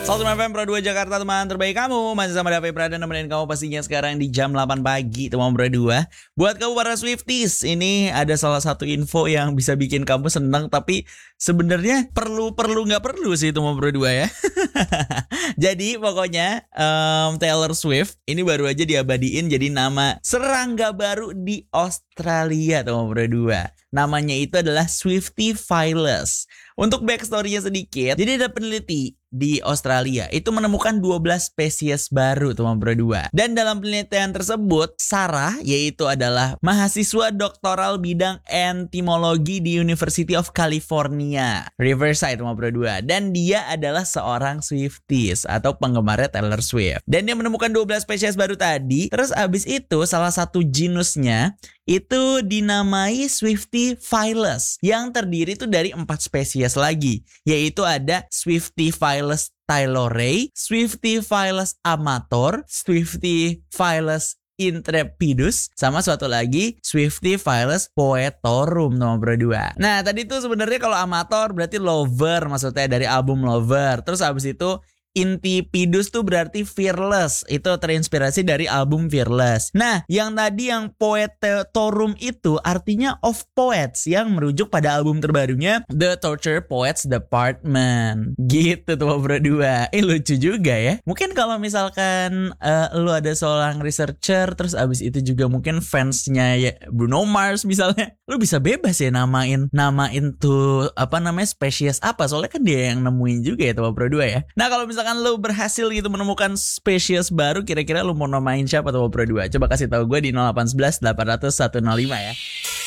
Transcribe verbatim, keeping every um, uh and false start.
Saltum F M Pro dua Jakarta, teman terbaik kamu. Masih sama Davi Prada nemenin kamu pastinya sekarang di jam delapan pagi, teman Pro dua. Buat kamu para Swifties, ini ada salah satu info yang bisa bikin kamu senang, tapi sebenarnya perlu-perlu nggak perlu sih teman Pro dua ya. Jadi pokoknya um, Taylor Swift ini baru aja diabadiin jadi nama serangga baru di Australia, teman Pro dua. Namanya itu adalah Swiftie Phyllis. Untuk backstory-nya sedikit, jadi ada peneliti di Australia itu menemukan dua belas spesies baru, teman Pro dua. Dan dalam penelitian tersebut, Sarah, yaitu adalah mahasiswa doktoral bidang entomologi di University of California, Riverside, teman Pro dua. Dan dia adalah seorang Swifties atau penggemarnya Taylor Swift. Dan dia menemukan dua belas spesies baru tadi. Terus abis itu salah satu genusnya itu dinamai Swiftie Phyllis yang terdiri itu dari empat spesies lagi, yaitu ada Swiftie Phyllis taylorei, Swiftie Phyllis amator, Swiftie Phyllis intrepidus, sama suatu lagi Swiftie Phyllis poetorum, nomor berdua. Nah tadi tuh sebenarnya kalau amator berarti lover, maksudnya dari album Lover. Terus abis itu Intrepidus tuh berarti fearless, itu terinspirasi dari album Fearless. Nah, yang tadi yang Poetorum itu artinya of poets, yang merujuk pada album terbarunya The Torture Poets Department. Gitu tuh berdua. Eh lucu juga ya. Mungkin kalau misalkan uh, lu ada seorang researcher, terus abis itu juga mungkin fansnya ya Bruno Mars misalnya, lu bisa bebas ya namain namain tuh apa namanya spesies apa, soalnya kan dia yang nemuin juga ya tuh berdua ya. Nah kalau misalkan Misalkan lu berhasil gitu menemukan spesies baru, kira-kira lu mau namain siapa tuh Pro dua? Coba kasih tahu gue di nol delapan satu satu delapan nol nol satu nol lima ya.